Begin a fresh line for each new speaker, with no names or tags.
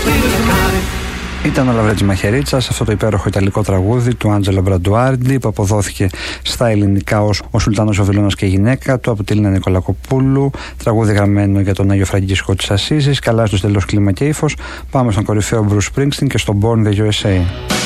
Ήταν ο Λαβρέτζης Μαχαιρίτσα, αυτό το υπέροχο ιταλικό τραγούδι του Άντζελο Μπραντουάρντι, που αποδόθηκε στα ελληνικά ως Ο Σουλτάνος ο Βιλώνας και η γυναίκα του από τη Λίνα Νικολακοπούλου, τραγούδι γραμμένο για τον Άγιο Φραγκίσκο της Ασσίζης. Καλά στο τέλος κλίμα και ύφος. Πάμε στον κορυφαίο Bruce Springsteen και στο Born the USA.